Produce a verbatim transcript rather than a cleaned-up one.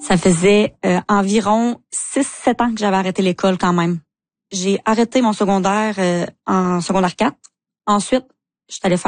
Ça faisait euh, environ six sept ans que j'avais arrêté l'école quand même. J'ai arrêté mon secondaire euh, en secondaire quatre. Ensuite, je suis allée faire